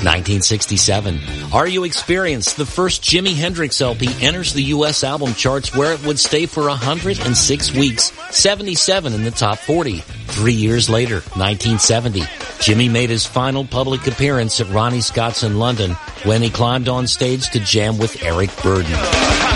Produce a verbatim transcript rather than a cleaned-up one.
nineteen sixty-seven, Are You Experienced? The first Jimi Hendrix L P enters the U S album charts where it would stay for one hundred six weeks, seventy-seven in the top forty. Three years later, nineteen seventy, Jimmy made his final public appearance at Ronnie Scott's in London when he climbed on stage to jam with Eric Burdon.